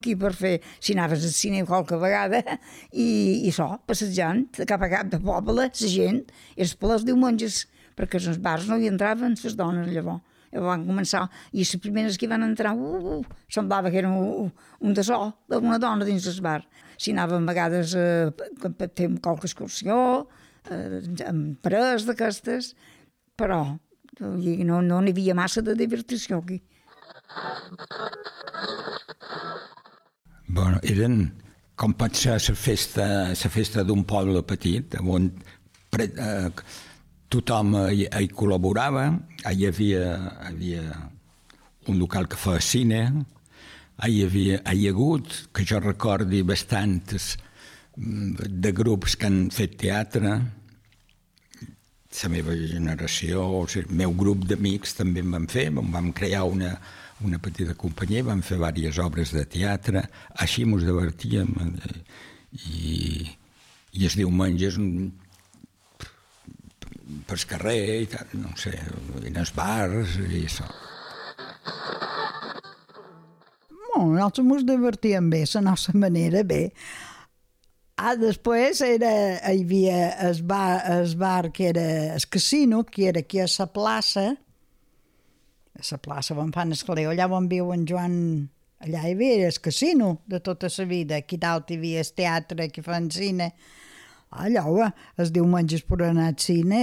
aquí per fer, si anaves al cine qualque vegada, i això, passejant cap a cap de poble, la gent, els plers diumenges, perquè als bars no hi entraven les dones llavors. Llavors van començar, i les primeres que van entrar, semblava que era un de sol d'una dona dins el bar. Si anàvem a vegades a fer qualque excursió, amb parelles d'aquestes, però no n'hi havia massa de divertició aquí. Bueno, eren com pot ser la festa d'un poble petit, on tothom hi col·laborava, hi havia un local que feia cine, hi ha hagut, que jo recordi, bastants de grups que han fet teatre, la meva generació, el meu grup d'amics també en vam fer, vam crear una petita companyia, vam fer diverses obres de teatre, així ens divertíem, i els diumenges pel carrer, i tal, no sé, en els bars i això. Nosaltres ens divertíem bé, la nostra manera, bé. Després hi havia el bar que era el casino, que era aquí a la plaça. A la plaça on fan escaleu, allà on viu en Joan, allà hi havia el casino de tota la vida. Aquí dalt hi havia el teatre, aquí fan cine. Allò, els diumenges per anar al cine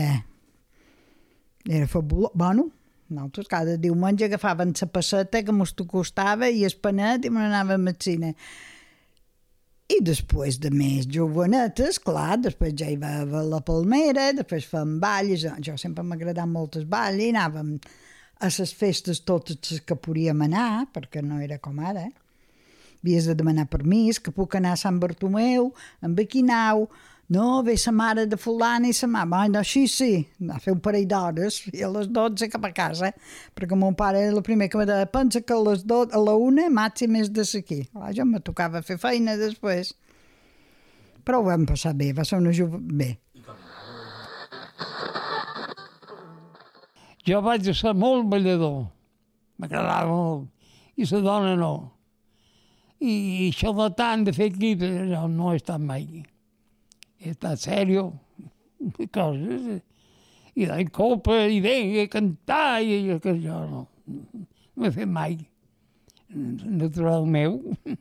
era fabulós. Bueno, nosaltres cada diumenge agafàvem la passeta que ens costava i el panet i anàvem al cine. I després de més jovenetes, clar, després ja hi va haver la Palmera, després fèiem balls, jo sempre m'ha agradat molt el ball, i anàvem a les festes totes que podíem anar, perquè no era com ara. Havies de demanar permís, que puc anar a Sant Bartomeu, amb Equinau, no, ve la mare de fulana i la mama, no, així sí, a fer un parell d'hores, i a les 12 cap a casa, perquè mon pare era el primer que me deia, pensa que a les 12, a la 1 màxim és de aquí. Jo me tocava fer feina després, però ho vam passar bé, va ser una bé. Jo vaig ser molt ballador, m'agradava molt, i la dona no. I això de tant de fer llibres, jo no he estat mai. He estat sèrio, coses, i de copa, i de cantar, i que jo no he fet mai. Natural meu.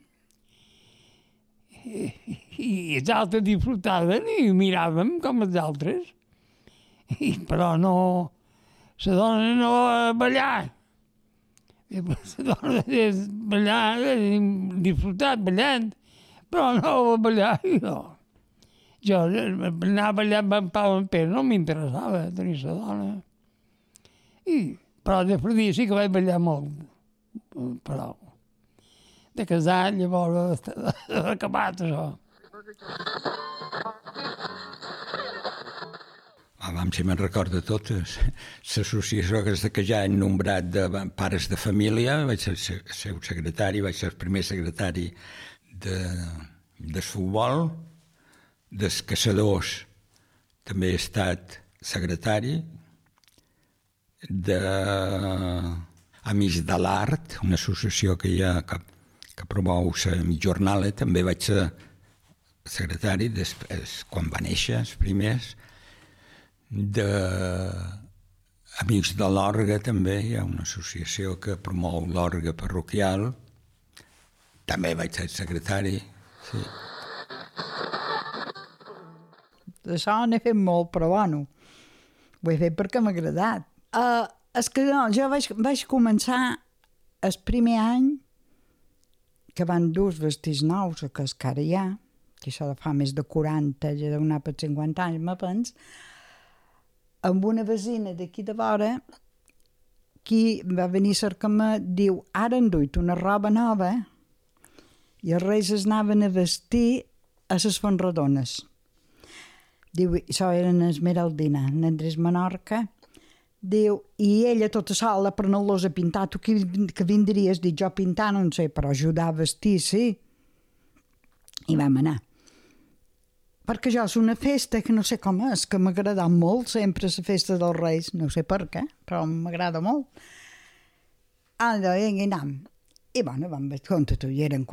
I els altres disfrutaven i miràvem com els altres. Però no, la dona no a ballar. La dona és ballar, disfrutar ballant, però no a ballar, no. Jo anar a ballar amb en Pau en Pere no m'interessava tenir la dona. Però després dia sí que vaig ballar molt, però de casat llavors acabat això. Si me'n recordo totes, l'associació que ja hem nombrat de pares de família, vaig ser el seu secretari, vaig ser el primer secretari de futbol, dels caçadors també he estat secretari, d'Amics de l'Art, una associació que hi ha que promou la jornada, també vaig ser secretari després, quan va néixer, els primers, d'Amics de l'Orgue també, hi ha una associació que promou l'orgue parroquial, també vaig ser secretari, sí. D'això n'he fet molt, però bueno, ho he fet perquè m'ha agradat. És que no, jo vaig començar el primer any que van dur els vestits nous, que és que ara hi ha, que això de fa més de 40, ja deu anar per 50 anys, me pens, amb una vecina d'aquí de vora, qui va venir a cercar-me, diu, ara han duit una roba nova i els reis es anaven a vestir a les Fontradones. Diu, això era en Esmeraldina, en Andrés Menorca. Diu, i ella tota sola per anar-los a pintar. Tu que vindries? Dic, jo pintar no sé, però ajudar a vestir, sí. I vam anar. Perquè jo és una festa que no sé com és, que m'ha agradat molt sempre la festa dels Reis. No sé per què, però m'agrada molt. Vinga, anem. I bueno, vam veure, compte tu, hi eren